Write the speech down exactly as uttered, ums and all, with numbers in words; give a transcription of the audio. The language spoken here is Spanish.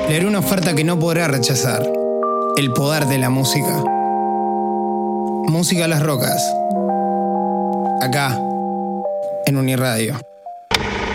Le haré una oferta que no podrá rechazar. El poder de la música. Música a las rocas. Acá, en Uniradio.